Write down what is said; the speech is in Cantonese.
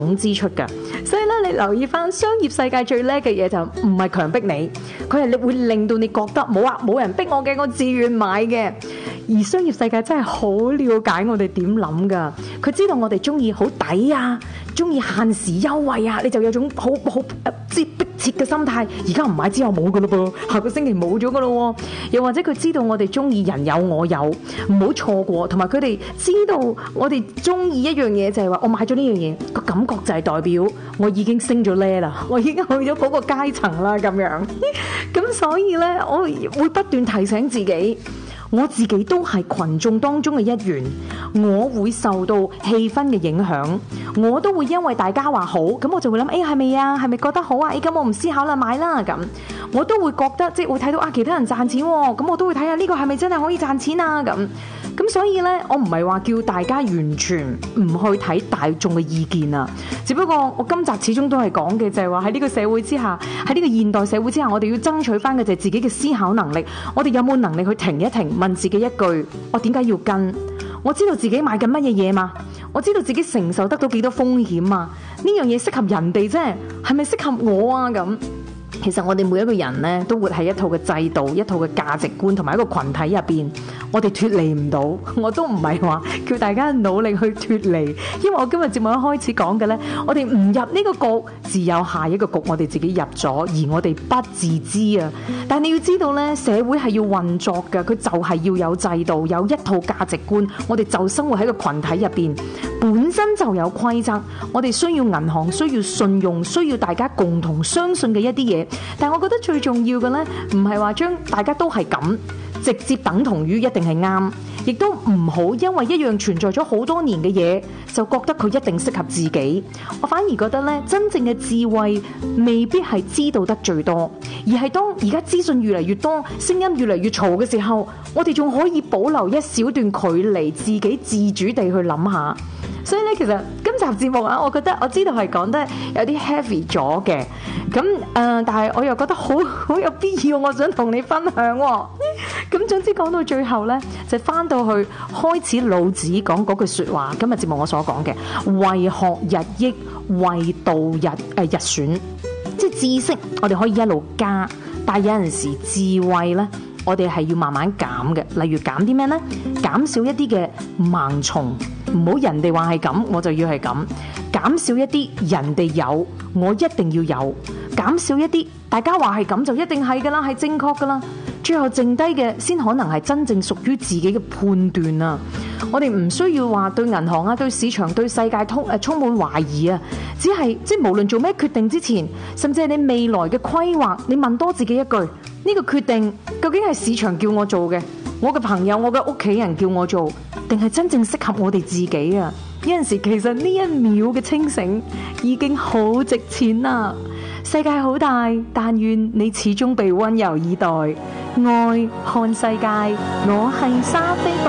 支出㗎。所以咧，你留意翻商業世界最叻嘅嘢就唔係強迫你，佢係會令到你覺得冇人逼我嘅，我自願買嘅。而商業世界真係好了解我哋點諗㗎，佢知道我哋中意好抵啊，中意限時優惠啊，你就有種好迫切嘅心態。而家唔買之後冇㗎咯噃，下個星期冇咗㗎咯。又或者佢知道我哋中意人有我有，唔好錯過。同埋佢哋知道我哋中意一樣嘢，就係話我買咗呢樣嘢個感覺就係代表我已經升咗 level 啦，我已經去咗嗰個階層啦咁樣。咁所以呢，我會不斷提醒自己。我自己都係群眾當中嘅一員，我會受到氣氛嘅影響，我都會因為大家話好，咁我就會諗，係咪啊？係咪覺得好啊？咁我唔思考啦，買啦咁。我都會覺得，即係會睇到其他人賺錢喎，咁我都會睇下呢個係咪真係可以賺錢啊咁。咁所以呢，我唔係話叫大家完全唔去睇大眾嘅意見啊，只不過我今集始終都係講嘅就係話喺呢個社會之下，喺呢個現代社會之下，我哋要爭取翻嘅就係自己嘅思考能力。我哋有冇能力去停一停，問自己一句：我點解要跟？我知道自己買緊乜嘢嘢嘛？我知道自己承受得到幾多風險嘛？呢樣嘢適合人哋啫，係咪適合我啊？咁其實我哋每一個人呢，都活喺一套嘅制度、一套嘅價值觀同埋一個群體入邊。我哋脫離唔到，我都唔係話叫大家努力去脫離，因為我今日節目一開始講嘅呢，我哋唔入呢個局，自有下一個局，我哋自己入咗，而我哋不自知啊！但係你要知道呢，社會係要運作嘅，佢就係要有制度，有一套價值觀，我哋就生活喺個群體入邊，本身就有規則，我哋需要銀行，需要信用，需要大家共同相信嘅一啲嘢。但係我覺得最重要嘅呢，唔係話將大家都係咁直接等同於一定係啱，亦都唔好因為一樣存在咗好多年嘅嘢，就覺得佢一定適合自己。我反而覺得咧，真正嘅智慧未必係知道得最多，而係當而家資訊越嚟越多，聲音越嚟越嘈嘅時候，我哋仲可以保留一小段距離，自己自主地去諗下。所以咧，其實今集節目啊，我覺得我知道係講得有啲 heavy 咗嘅，咁但係我又覺得好有必要，我想同你分享喎。咁總之講到最後呢，就翻到去開始老子講嗰句說話，今日節目我所講嘅為學日益，為道日損，即係知識我哋可以一路加，但係有陣時智慧呢，我哋係要慢慢減嘅。例如減啲咩呢？減少一啲嘅盲從，唔好人哋話係咁我就要係咁，減少一啲人哋有我一定要有，減少一啲大家話係咁就一定係噶啦，係正確噶啦。最後剩低嘅先可能係真正屬於自己嘅判斷啊！我哋唔需要話對銀行啊、對市場、對世界充滿懷疑啊，只係即係無論做咩決定之前，甚至係你未來嘅規劃，你問多自己一句：呢個決定究竟係市場叫我做嘅，我嘅朋友、我嘅屋企人叫我做，定係真正適合我哋自己啊？有陣時其實呢一秒嘅清醒已經好值錢啦！世界好大，但願你始終被溫柔以待。愛看世界，我係莎菲寶。